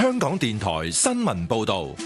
香港電台新聞報道。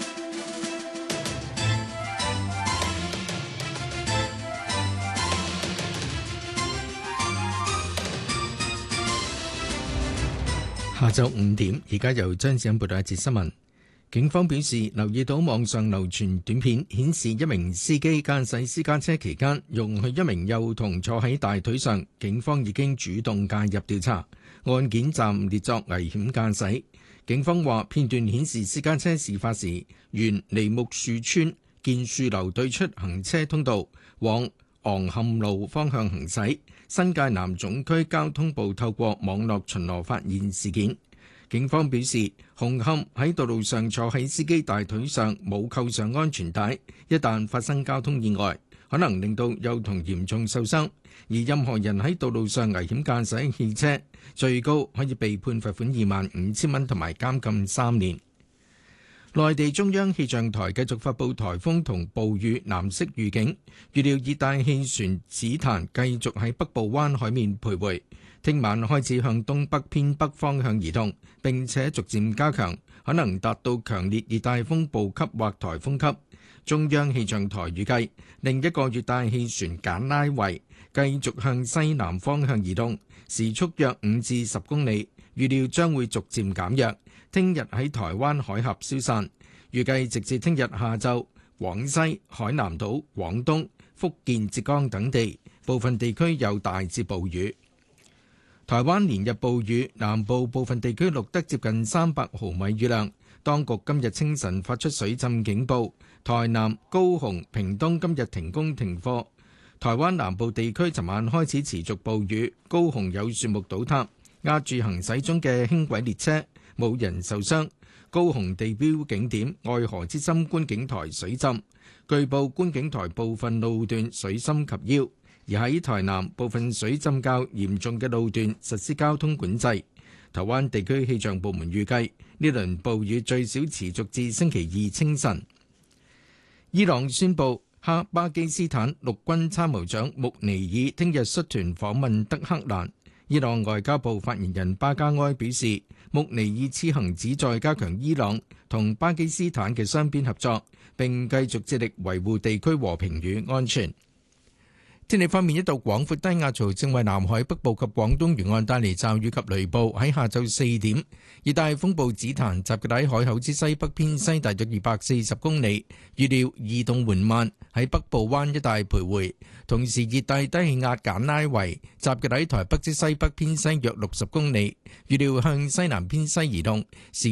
下晝5點，而家由張子欣報道一節新聞。警方表示，留意到網上流傳短片，顯示一名司機駕駛私家車期間，容許一名幼童坐喺大腿上。警方已經主動介入調查，案件暫列作危險駕駛。警方話，片段顯示私家車事發時沿梨木樹村建樹樓對出行車通道往昂坎路方向行駛。新界南總區交通部透過網絡巡邏發現事件。警方表示，紅磡喺道路上坐喺司機大腿上冇扣上安全帶，一旦發生交通意外，可能令到幼童嚴重受傷。而任何人喺道路上危險駕駛汽車，最高可以被判罰款25,000蚊同埋監禁3年。內地中央氣象台繼續發布颱風同暴雨藍色預警，預料熱帶氣旋紫檀繼續喺北部灣海面徘徊，聽晚開始向東北偏北方向移動，並且逐漸加強，可能達到強烈熱帶風暴級或颱風級。中央氣象台預計，另一個熱帶氣旋簡拉維繼續向西南方向移動，時速約5至10公里，預料將會逐漸減弱。聽日喺台灣海峽消散，預計直至聽日下晝，廣西、海南島、廣東、福建、浙江等地部分地區有大至暴雨。台灣連日暴雨，南部部分地區錄得接近300毫米雨量。當局今日清晨發出水浸警報，台南、高雄、屏東今日停工停課。台灣南部地區尋晚開始持續暴雨，高雄有樹木倒塌，壓住行駛中嘅輕軌列車，冇人受傷。高雄地標景點愛河之心觀景台水浸，據報觀景台部分路段水深及腰。而喺台南部分水浸較嚴重嘅路段實施交通管制。台灣地區氣象部門預計呢輪暴雨最少持續至星期二清晨。伊朗宣布，巴基斯坦陸軍參謀長穆尼爾聽日率團訪問德黑蘭。伊朗外交部發言人巴加埃表示，穆尼爾此行旨在加強伊朗同巴基斯坦嘅雙邊合作，並繼續致力維護地區和平與安全。天氣方面，一道廣闊低壓槽正為南海北部及廣東沿岸帶嚟驟雨及雷暴。喺下晝4點，熱帶風暴紫檀集結喺海口之西北偏西大約240公里，預料移動緩慢，喺北部灣一帶徘徊。同時，熱帶低氣壓簡拉維集結喺台北之西北偏西約60公里，預料向西南偏西移動。